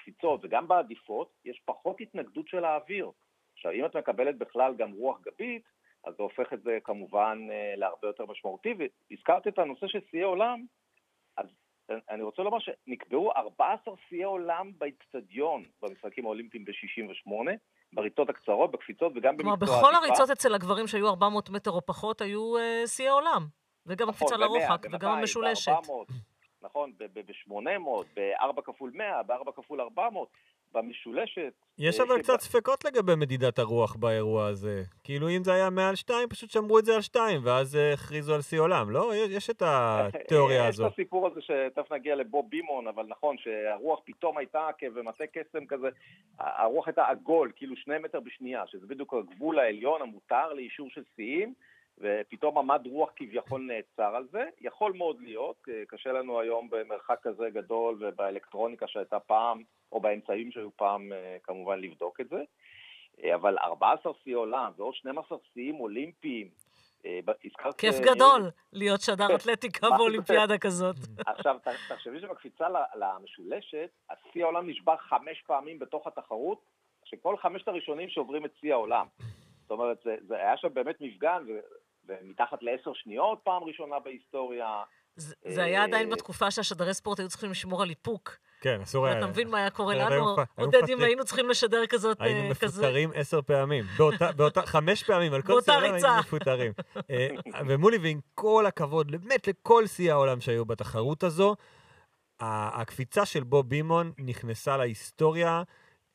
בקפיצות וגם בעדיפות, יש פחות התנגדות של האוויר. עכשיו, אם את מקבלת בכלל גם רוח גבית, אז זה הופך את זה כמובן להרבה יותר משמעותי, והזכרת את הנושא של שיאי עולם, אז אני רוצה לומר שנקבעו 14 שיאי עולם באצטדיון, במשחקים האולימפיים ב-68, בריצות הקצרות, בקפיצות וגם במקצוע עדיפה. בכל הריצות אצל הגברים שהיו 400 מטר או פחות, היו שיאי עולם, וגם הקפיצה לרוחק, וגם המשולשת. נכון, ב-800, ב-4 כפול 100, ב-4 כפול 400, במשולשת. יש אבל קצת ספקות לגבי מדידת הרוח באירוע הזה. כאילו אם זה היה מעל 2, פשוט שמרו את זה על 2, ואז הכריזו על שיא עולם. לא? יש את התיאוריה הזו. יש את הסיפור הזה שתכף נגיע לבוב בימון, אבל נכון שהרוח פתאום הייתה כבמטה קסם כזה, הרוח הייתה עגול, כאילו 2 מטר בשנייה, שזה בדיוק הגבול העליון המותר לאישור של שיאים, ופתאום עמד רוח כביכול נעצר על זה. יכול מאוד להיות, קשה לנו היום במרחק כזה גדול ובאלקטרוניקה שהייתה פעם, או באמצעים שהיו פעם כמובן לבדוק את זה, אבל 14 שיאי עולם ועוד 12 שיאים אולימפיים. כיף גדול להיות שדר אתלטיקה באולימפיאדה כזאת. עכשיו, תחשבי שבקפיצה למשולשת, השיא העולם נשבר 5 פעמים בתוך התחרות, שכל 5 הראשונים שעוברים את שיא העולם. זאת אומרת, זה היה שם באמת מפגן, ומתחת ל10 שניות פעם ראשונה בהיסטוריה. זה היה עדיין בתקופה שהשדרי ספורט היו צריכים לשמור על איפוק. כן, אסור היה. אתה מבין מה היה קורה לנו? עודד, אם היינו צריכים לשדר כזאת... היינו מפוטרים 10 פעמים. 5 פעמים, על כל שיא העולם היינו מפוטרים. ומולי, ועם כל הכבוד, באמת לכל שיא העולם שהיו בתחרות הזו, הקפיצה של בוב בימון נכנסה להיסטוריה,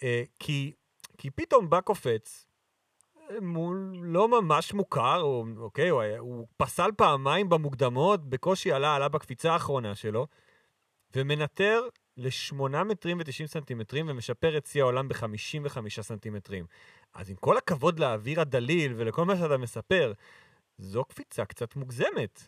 כי פתאום בא קופץ, לא ממש מוכר, אוקיי, הוא פסל פעמיים במוקדמות, בקושי עלה בקפיצה האחרונה שלו, ומנטר ל8 מטרים ו90 סנטימטרים, ומשפר את שיא העולם ב55 סנטימטרים. אז עם כל הכבוד לאוויר הדליל, ולכל מה שאתה מספר, זו קפיצה קצת מוגזמת.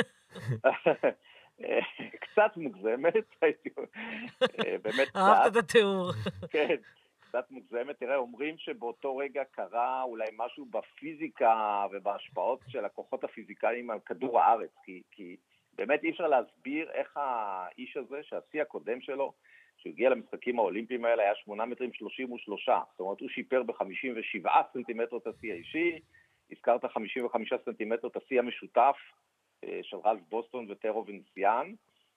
קצת מוגזמת, באמת אהבת את התיאור. כן. קצת מוגזמת, תראה, אומרים שבאותו רגע קרה אולי משהו בפיזיקה ובהשפעות של הכוחות הפיזיקליים על כדור הארץ, כי באמת אי אפשר להסביר איך האיש הזה, שהשיא הקודם שלו, שהוא הגיע למשחקים האולימפיים האלה, היה 8 מטרים 33, זאת אומרת, הוא שיפר ב57 סנטימטר את השיא האישי, הזכרת 55 סנטימטר את השיא המשותף של רלף בוסטון וטרו ונסיאן,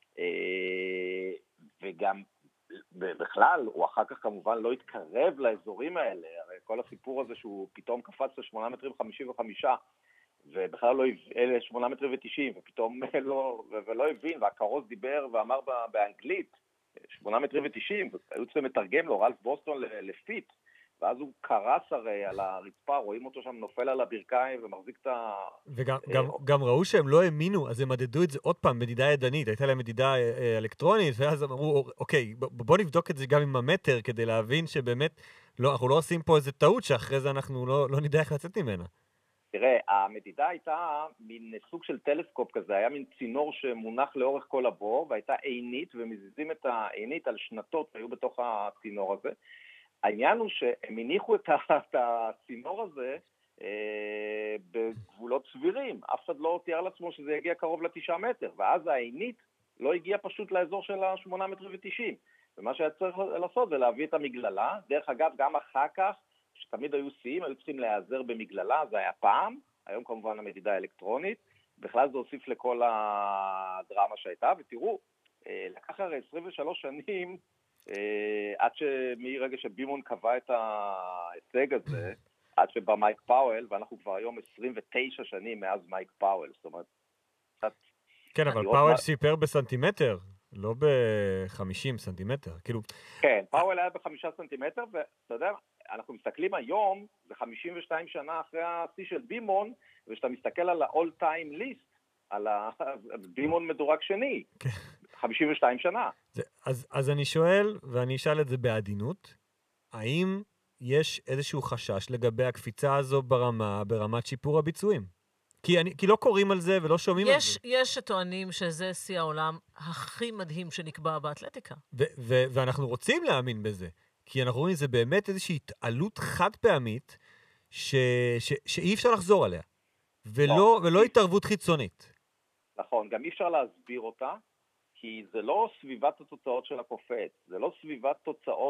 וגם בכלל, הוא אחר כך כמובן לא התקרב לאזורים האלה, הרי כל הסיפור הזה שהוא פתאום קפץ ל8 מטרים 55, ובכלל לא הבין, 8 מטרים ו90, ופתאום לא הבין, והקרוס דיבר ואמר באנגלית, 8 מטרים ו90, והיו צריכים לתרגם לו, רלף בוסטון לפיט, ואז הוא קרס הרי על הרצפה, רואים אותו שם נופל על הברכיים ומחזיק את ה... וגם ראו שהם לא האמינו, אז הם מדדו את זה עוד פעם, מדידה ידנית, הייתה להם מדידה אלקטרונית, ואז אמרו, אוקיי, בוא נבדוק את זה גם עם המטר, כדי להבין שבאמת, אנחנו לא עושים פה איזה טעות, שאחרי זה אנחנו לא נדע איך לצאת ממנה. תראה, המדידה הייתה מין סוג של טלסקופ כזה, היה מין צינור שמונח לאורך כל הבור, והייתה עינית, ומזיזים את העינית על שנתות, היו בתוך הצינור הזה. העניין הוא שהם הניחו את הצינור הזה בגבולות סבירים. אף אחד לא תיאר לעצמו שזה יגיע קרוב ל9 מטר, ואז העינית לא הגיעה פשוט לאזור של 8 מטר ו90. ומה שהיה צריך לעשות זה להביא את המגללה. דרך אגב, גם אחר כך, שתמיד היו שיאים, היו צריכים להיעזר במגללה, זה היה פעם, היום כמובן המדידה האלקטרונית, בכלל זה הוסיף לכל הדרמה שהייתה, ותראו, לקח הרי 23 שנים, עד שמרגע שבימון קבע את ההישג הזה, עד שבא מייק פאוול, ואנחנו כבר היום 29 שנים מאז מייק פאוול, זאת אומרת, כן, אבל פאוול סיפר בסנטימטר, לא ב50 סנטימטר, כאילו... כן, פאוול היה ב5 סנטימטר, ואתה יודע, אנחנו מסתכלים היום, זה 52 שנה אחרי השיא של בימון, ושאתה מסתכל על ה-all time list, על בימון מדורג שני, 52 שנה. אז אני שואל, ואני אשאל את זה בעדינות, האם יש איזשהו חשש לגבי הקפיצה הזו ברמת שיפור הביצועים? כי לא קוראים על זה ולא שומעים על זה. יש שטוענים שזה שיא העולם הכי מדהים שנקבע באתלטיקה. ואנחנו רוצים להאמין בזה, כי אנחנו רואים שזה באמת איזושהי התעלות חד פעמית, שאי אפשר לחזור עליה, ולא התערבות חיצונית. נכון, גם אי אפשר להסביר אותה, כי זה לא סביבת התוצאות של הקופץ, זה לא סביבת תוצאות